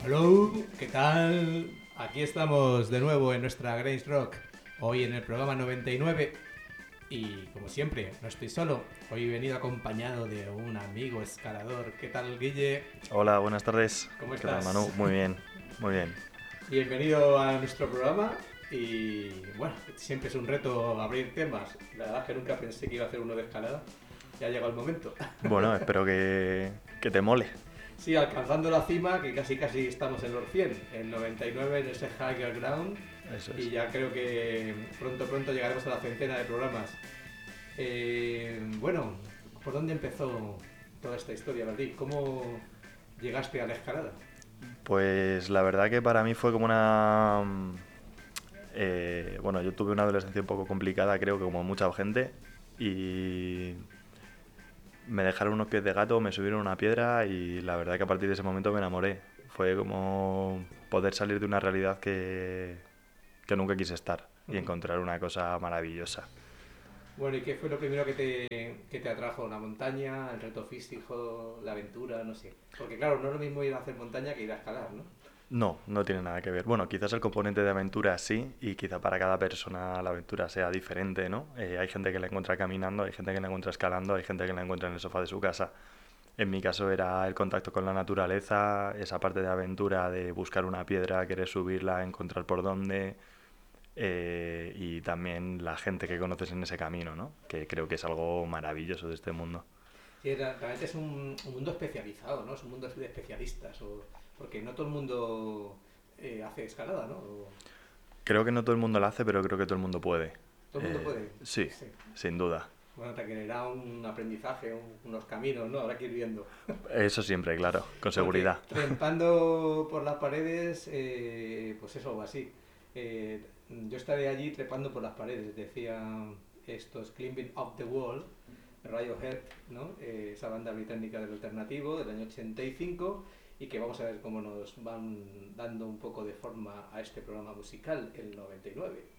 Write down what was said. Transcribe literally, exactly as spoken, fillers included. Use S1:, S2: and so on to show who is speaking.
S1: Hello, ¿qué tal? Aquí estamos de nuevo en nuestra Grace Rock, hoy en el programa noventa y nueve y como siempre, no estoy solo, hoy he venido acompañado de un amigo escalador. ¿Qué tal, Guille?
S2: Hola, buenas tardes.
S1: ¿Cómo
S2: ¿Qué tal,
S1: estás?
S2: Manu? Muy bien, muy bien.
S1: Bienvenido a nuestro programa y bueno, siempre es un reto abrir temas. La verdad es que nunca pensé que iba a hacer uno de escalada, ya ha llegado el momento.
S2: Bueno, espero que, que te mole.
S1: Sí, alcanzando la cima, que casi casi estamos en los cien, en noventa y nueve en ese higher ground,
S2: Eso
S1: y
S2: es.
S1: ya creo que pronto pronto llegaremos a la centena de programas. Eh, bueno, ¿por dónde empezó toda esta historia, Berlín? ¿Cómo llegaste a la escalada?
S2: Pues la verdad que para mí fue como una... mm, eh, bueno, yo tuve una adolescencia un poco complicada, creo que como mucha gente, y me dejaron unos pies de gato, me subieron una piedra y la verdad que a partir de ese momento me enamoré. Fue como poder salir de una realidad que, que nunca quise estar y encontrar una cosa maravillosa.
S1: Bueno, ¿y qué fue lo primero que te, que te atrajo? ¿La montaña, el reto físico, la aventura? No sé. Porque claro, no es lo mismo ir a hacer montaña que ir a escalar, ¿no?
S2: No, no tiene nada que ver. Bueno, quizás el componente de aventura sí, y quizá para cada persona la aventura sea diferente, ¿no? Eh, hay gente que la encuentra caminando, hay gente que la encuentra escalando, hay gente que la encuentra en el sofá de su casa. En mi caso era el contacto con la naturaleza, esa parte de aventura de buscar una piedra, querer subirla, encontrar por dónde, eh, y también la gente que conoces en ese camino, ¿no? Que creo que es algo maravilloso de este mundo.
S1: Sí, realmente es un, un mundo especializado, ¿no? Es un mundo de especialistas, o, porque no todo el mundo eh, hace escalada, ¿no? O,
S2: Creo que no todo el mundo lo hace, pero creo que todo el mundo puede.
S1: todo el mundo
S2: Eh,
S1: puede.
S2: sí,
S1: Sí.
S2: sin duda.
S1: Bueno, te generará un aprendizaje, un- unos caminos, ¿no? Habrá que ir viendo.
S2: Eso siempre, claro, con seguridad.
S1: Porque trepando por las paredes, eh, pues eso o así. Eh, yo estaré allí trepando por las paredes, decía estos Climbing Up the Wall, Radiohead, ¿no? Eh, esa banda británica del alternativo del año ochenta y cinco, y que vamos a ver cómo nos van dando un poco de forma a este programa musical, el noventa y nueve.